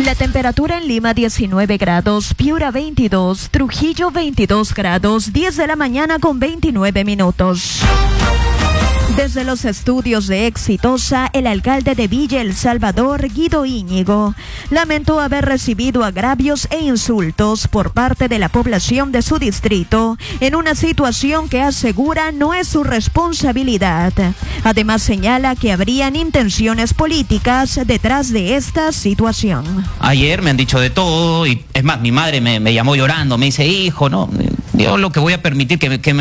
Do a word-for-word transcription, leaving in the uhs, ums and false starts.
La temperatura en Lima diecinueve grados, Piura veintidós, Trujillo veintidós grados, diez de la mañana con veintinueve minutos. Desde los estudios de Exitosa, el alcalde de Villa El Salvador, Guido Íñigo, lamentó haber recibido agravios e insultos por parte de la población de su distrito en una situación que asegura no es su responsabilidad. Además señala que habrían intenciones políticas detrás de esta situación. Ayer me han dicho de todo y es más, mi madre me, me llamó llorando, me dice, hijo, no, yo lo que voy a permitir que me, que me